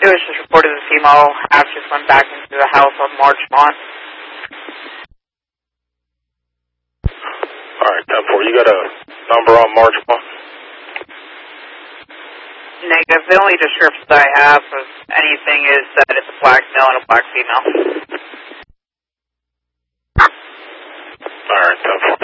It was just reported the female just went back into the house on Marchmont. Alright, 10-4, you got a number on Marchmont? Negative. The only description that I have of anything is that it's a black male and a black female. Alright, 10-4.